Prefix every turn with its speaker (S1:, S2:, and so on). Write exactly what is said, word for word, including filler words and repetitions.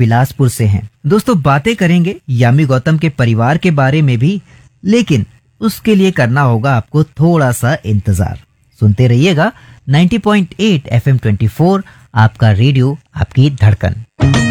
S1: बिलासपुर से हैं। दोस्तों, बातें करेंगे यामी गौतम के परिवार के बारे में भी, लेकिन उसके लिए करना होगा आपको थोड़ा सा इंतजार। सुनते रहिएगा नब्बे पॉइंट आठ एफ एम चौबीस, आपका रेडियो आपकी धड़कन।